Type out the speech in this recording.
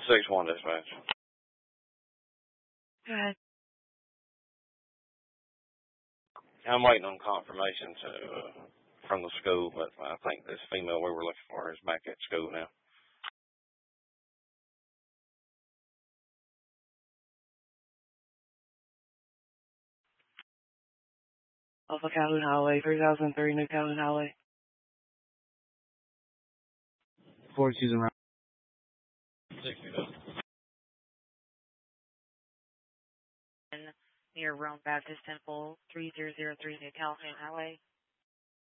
6-1 dispatch. Go ahead. I'm waiting on confirmation from the school, but I think this female we were looking for is back at school now. Alpha Calhoun Highway, 3003 New Calhoun Highway. 42's around. 60. Near Rome Baptist Temple, 3003 New Calhoun Highway.